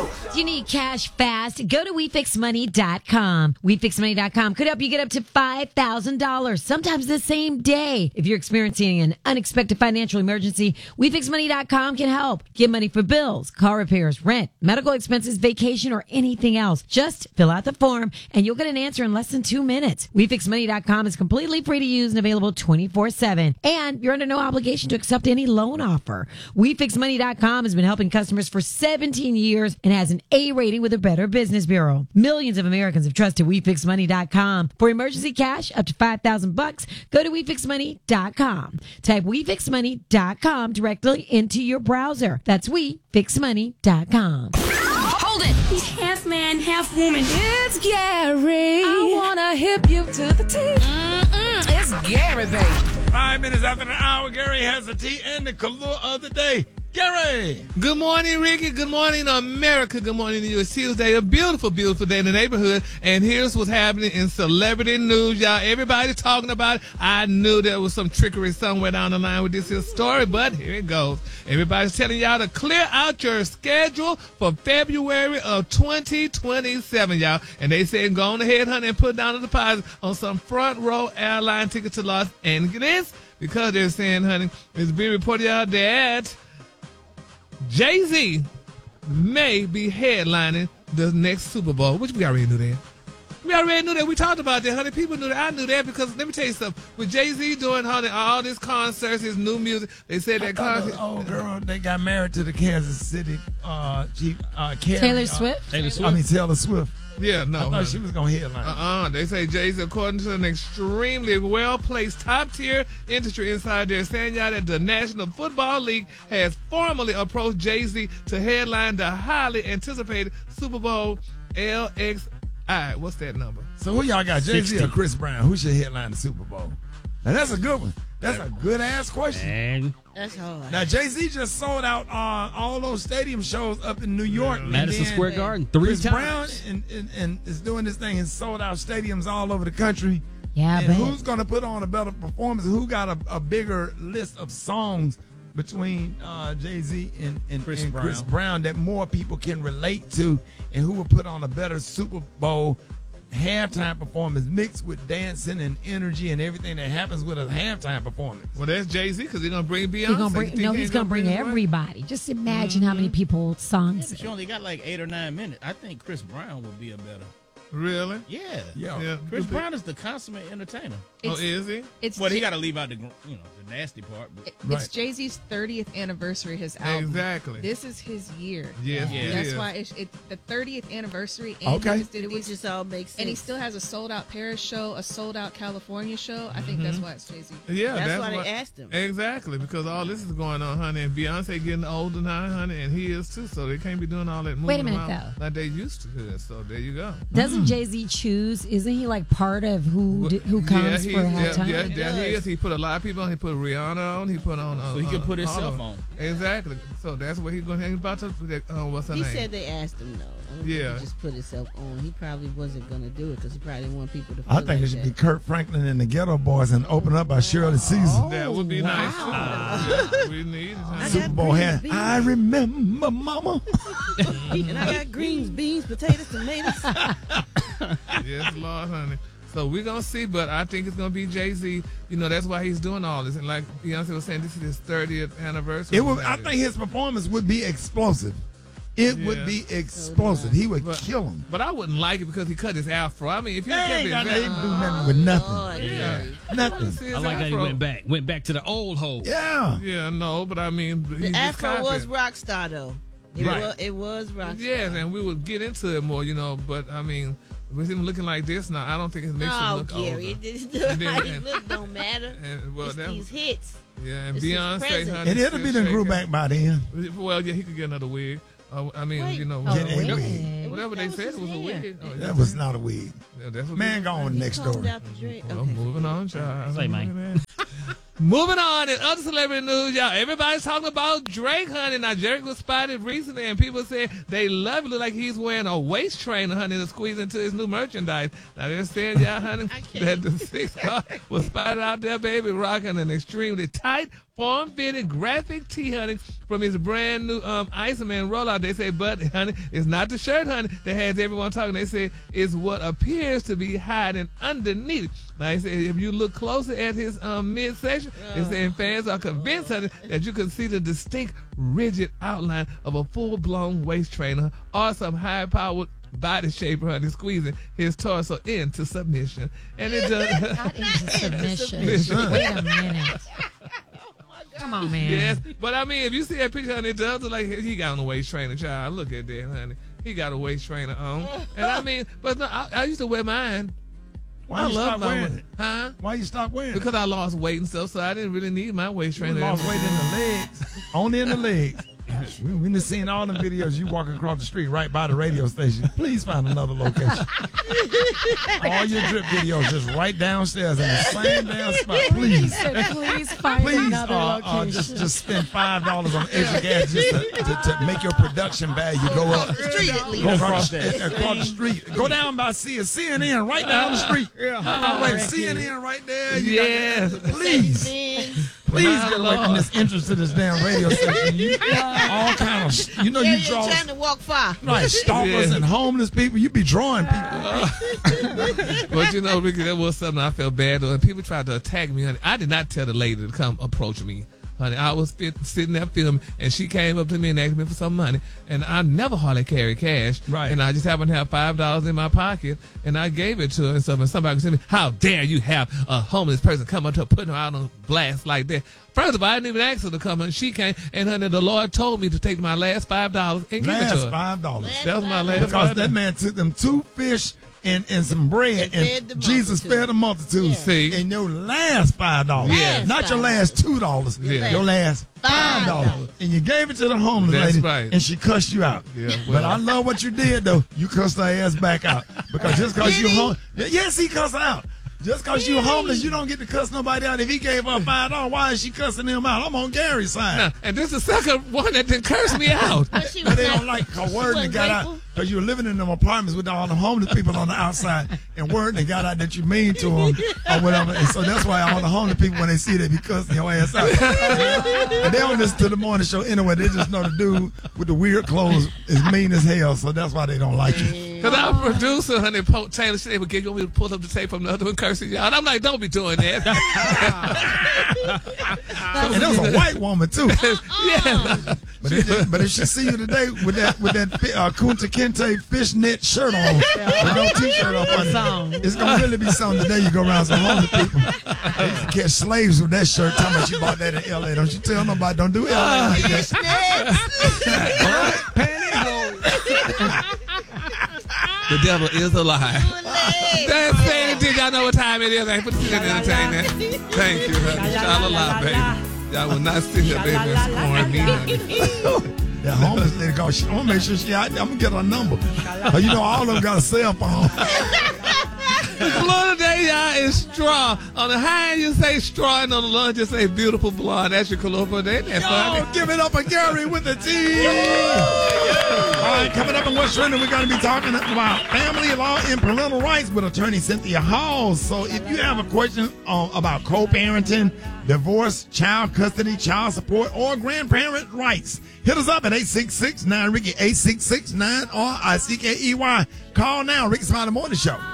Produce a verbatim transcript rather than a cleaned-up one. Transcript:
Do you need cash fast? Go to we fix money dot com. we fix money dot com could help you get up to five thousand dollars, sometimes the same day. If you're experiencing an unexpected financial emergency, we fix money dot com can help. Get money for bills, car repairs, rent, medical expenses, vacation, or anything else. Just fill out the form and you'll get an answer in less than two minutes. we fix money dot com is completely free to use and available twenty-four seven. And you're under no obligation to accept any loan offer. we fix money dot com has been helping customers for seventeen years and has an A rating with the Better Business Bureau. Millions of Americans have trusted we fix money dot com. For emergency cash up to five thousand bucks, go to we fix money dot com. Type we fix money dot com directly into your browser. That's we fix money dot com. Hold it! He's half man, half woman. It's Gary. I wanna hip you to the T. Mm-mm, it's Gary, baby. Five minutes after the hour, Gary has the tea and the color of the day. Gary! Good morning, Ricky. Good morning, America. Good morning to you. It's Tuesday, a beautiful, beautiful day in the neighborhood. And here's what's happening in celebrity news, y'all. Everybody's talking about it. I knew there was some trickery somewhere down the line with this here story, but here it goes. Everybody's telling y'all to clear out your schedule for February of twenty twenty-seven, y'all. And they said go on ahead, honey, and put down a deposit on some front row airline tickets to Los Angeles, because they're saying, honey, it's being reported out that Jay-Z may be headlining the next Super Bowl, which we already knew that. We already knew that. We talked about that, honey. People knew that. I knew that because let me tell you something. With Jay-Z doing honey, all these concerts, his new music, they said that concert. Oh, girl, they got married to the Kansas City uh, chief, uh, Carrie, Taylor uh, Swift? Taylor Swift. I mean, Taylor Swift. Yeah, no. I thought honey. she was going to headline. Uh-uh. They say Jay-Z, according to an extremely well-placed top-tier industry insider, saying y'all that the National Football League has formally approached Jay-Z to headline the highly anticipated Super Bowl L X I. What's that number? So who y'all got, Jay-Z or Chris Brown? Who should headline the Super Bowl? Now, that's a good one. That's a good-ass question. And That's hard. Now, Jay-Z just sold out uh, all those stadium shows up in New York. And Madison then Square Garden three Chris times. Brown and, and, and is doing this thing and sold out stadiums all over the country. Yeah, and but who's going to put on a better performance? Who got a, a bigger list of songs between uh, Jay-Z and, and, Chris and Brown. Chris Brown that more people can relate to, and who will put on a better Super Bowl halftime performance mixed with dancing and energy and everything that happens with a halftime performance? Well, that's Jay-Z because he's going to bring Beyonce. he's gonna bring, You think no, he's going to bring everyone? everybody. Just imagine how many people songs. she only got like eight or nine minutes. I think Chris Brown would be a better. Really? Yeah. Yeah. Yeah. Chris Brown is the consummate entertainer. Oh, is he? It's Well, he J- got to leave out the gr- you know the nasty part. But it- Right. It's Jay-Z's thirtieth anniversary. His album. Exactly. This is his year. Yes, Yeah. it That's is. why it's, it's the thirtieth anniversary. And Okay. He just did It would these, just all make sense. and he still has a sold out Paris show, a sold out California show. I think that's why it's Jay-Z. Yeah, That's, that's, why what, they asked him. Exactly, because all this is going on, honey, and Beyonce getting older now, honey, and he is too, so they can't be doing all that moving Wait a minute, around though. like they used to. So there you go. Doesn't Jay-Z choose? Isn't he like part of who d- who yeah, comes he, for yeah, halftime? yeah, He yeah, he does. is. He put a lot of people on. He put Rihanna on. He put on. Uh, So he can uh, put all himself of them. on. Exactly. So that's what he's going to. He's about to. Uh, what's her He name? said they asked him no. I don't think Yeah. He just put himself on. He probably wasn't going to do it because he probably didn't want people to feel I think like it should that. be Kurt Franklin and the Ghetto Boys and open up by Shirley Caesar. That would be nice. Yeah, we need it. honey. Super Bowl green hand. beans. I remember, Mama. And I got greens, beans, potatoes, tomatoes. Yes, Lord, honey. So we're going to see, but I think it's going to be Jay-Z. You know, that's why he's doing all this. And like Beyonce was saying, this is his thirtieth anniversary. It would. I think his performance would be explosive. It Yeah. would be explosive. He would But- kill him. But I wouldn't like it because he cut his afro. I mean, if you They kept ain't it got back, nothing to do nothing with nothing. Lord, yeah. Nothing. See his I like that he afro. went back, went back to the old hole. Yeah. Yeah, no, but I mean, he The just Afro copied was it. Rockstar, though. It, Right. was, it was Rockstar. Yes, and we would get into it more, you know. But I mean, with him looking like this now, I don't think it makes him Oh, look Gary, older. it just, And then- how he and- look don't matter. And well, It's that these hits. yeah, and it's his Beyonce, presence. honey, And it'll be still done grew shaking. back by then. Well, yeah, he could get another wig. Uh, I mean, Wait. you know, Oh, Get a whatever, wig. whatever they That was said his it was a hair. wig. Oh, That was not a wig. yeah, that's what Man we- gone next Combed door. out the dread. Well, Okay. moving on, child. Say, man. Moving on in other celebrity news, y'all. Everybody's talking about Drake, honey. Now, Drake was spotted recently, and people said they love it. Look like he's wearing a waist trainer, honey, to squeeze into his new merchandise. Now, they're saying, y'all, honey, that the six car was spotted out there, baby, rocking an extremely tight, form-fitted graphic tee, honey, from his brand new um, Iceman rollout. They say, but, honey, it's not the shirt, honey, that has everyone talking. They say it's what appears to be hiding underneath. Now, they say if you look closer at his um, midsection, they're saying fans are convinced, honey, that you can see the distinct, rigid outline of a full-blown waist trainer or some high-powered body shaper, honey, squeezing his torso into submission. And it does. Not into submission. Wait a minute. Come on, man. Yes, but I mean, if you see that picture, honey, it does look like he got on a waist trainer, child. Look at that, honey. He got a waist trainer on. And I mean, but no, I, I used to wear mine. Why I you love stop my wearing one. it? Huh? Why you stop wearing Because it? I lost weight and stuff, so I didn't really need my waist You trainer. lost weight in the legs. Only in the legs. We, we done seen all the videos you walking across the street right by the radio station. Please find another location. All your drip videos just right downstairs in the same damn spot. Please. Please find Please, another uh, location. uh, just just spend five dollars on extra gas just to, to, to make your production value go up. Street at least. Go across, the, across the street. Go down by C- C N N right down the strerit. Yeah. Wait, C N N right there. You got Yes. that. Please. Please My get away from Lord. this interest to this damn radio station. You, all kind of, you know, Yeah, you you're draw trying to walk far. like stalkers Yeah. and homeless people. You be drawing people. But you know, Ricky, that was something I felt bad when people tried to attack me, honey. I did not tell the lady to come approach me. Honey, I was fit, sitting there filming, and she came up to me and asked me for some money. And I never hardly carry cash. Right. And I just happened to have five dollars in my pocket, and I gave it to her. And so when somebody said to me, how dare you have a homeless person come up to her, putting her out on blast like that? First of all, I didn't even ask her to come, and she came. And, honey, the Lord told me to take my last five dollars and give it to Last her. five dollars. That was my last Because five that dollars. man took them two fish and, and some bread, And fed the and Jesus multitude. fed the multitude. Yeah. See? And your last five dollars, Yeah. not your last two dollars, Yeah. your last five dollars, and you gave it to the homeless That's lady, right. and she cussed you out. Yeah, but well. I love what you did though. You cussed her ass back out because just because you home, yes, he cussed her out. Just because you homeless, you don't get to cuss nobody out. If he gave her five dollars, why is she cussing him out? I'm on Gary's side. Now, and this is the second one that didn't curse me out. But she But was they not, don't like her she word and wasn't got out grateful. because you were living in them apartments with all the homeless people on the outside, and word and got out that you mean to them or whatever. And so that's why all the homeless people, when they see they be cussing your ass out. And they don't listen to the morning show anyway. They just know the dude with the weird clothes is mean as hell, so that's why they don't like you. Because our producer, honey, Po- Taylor, she would get you want me to pull up the tape from the other one cursing y'all. And I'm like, don't be doing that. And that was a white woman too. Yeah. But, it, but if she see you today with that with that fi- uh, Kunta Kinte fishnet shirt on, with no t-shirt up on it, it's gonna really be something today. You go around some homeless people, they used to catch slaves with that shirt. Talking about you bought that in L A. Don't you tell nobody. Don't do L A like that. The devil is a lie. That's saying it. Did y'all know what time it is? I ain't put it in entertainment. Thank you, honey. Sha-la-la, baby. Y'all will not sit here, baby, and scorn me, honey. That homeless lady go. I'm gonna make sure she. I, I'm gonna get her number. Uh, you know, all of them got a cell phone. The blonde today, y'all, is straw. On the high end, you say straw, and on the low end, you say beautiful blonde. That's your color for that. That's funny. Oh, give it up for Gary with the T. All right, coming up on What's Trending, we're going to be talking about family law and parental rights with attorney Cynthia Hall. So if you have a question um, about co-parenting, divorce, child custody, child support, or grandparent rights, hit us up at eight six six nine Ricky, eight six six nine R I C K E Y. Call now, Ricky Smiley Morning Show.